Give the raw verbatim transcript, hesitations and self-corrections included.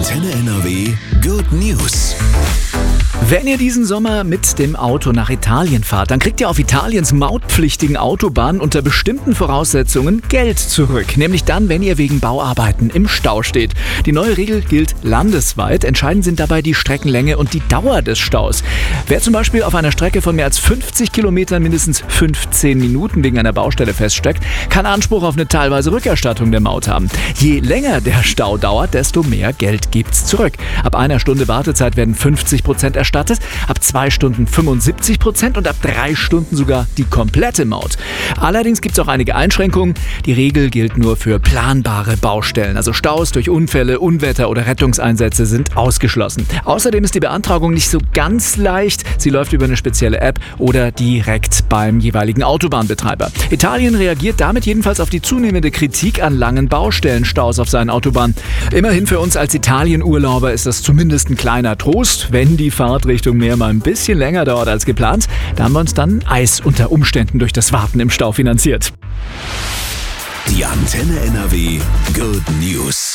Antenne N R W Good News. Wenn ihr diesen Sommer mit dem Auto nach Italien fahrt, dann kriegt ihr auf Italiens mautpflichtigen Autobahnen unter bestimmten Voraussetzungen Geld zurück. Nämlich dann, wenn ihr wegen Bauarbeiten im Stau steht. Die neue Regel gilt landesweit. Entscheidend sind dabei die Streckenlänge und die Dauer des Staus. Wer zum Beispiel auf einer Strecke von mehr als fünfzig Kilometern mindestens fünfzehn Minuten wegen einer Baustelle feststeckt, kann Anspruch auf eine teilweise Rückerstattung der Maut haben. Je länger der Stau dauert, desto mehr Geld gibt's zurück. Ab einer Stunde Wartezeit werden fünfzig Prozent erstattet. Ab zwei Stunden fünfundsiebzig Prozent und ab drei Stunden sogar die komplette Maut. Allerdings gibt es auch einige Einschränkungen. Die Regel gilt nur für planbare Baustellen. Also Staus durch Unfälle, Unwetter oder Rettungseinsätze sind ausgeschlossen. Außerdem ist die Beantragung nicht so ganz leicht. Sie läuft über eine spezielle App oder direkt beim jeweiligen Autobahnbetreiber. Italien reagiert damit jedenfalls auf die zunehmende Kritik an langen Baustellenstaus auf seinen Autobahnen. Immerhin für uns als Italien-Urlauber ist das zumindest ein kleiner Trost, wenn die Fahrt Richtung Meer mal ein bisschen länger dauert als geplant. Da haben wir uns dann Eis unter Umständen durch das Warten im Stau finanziert. Die Antenne N R W Good News.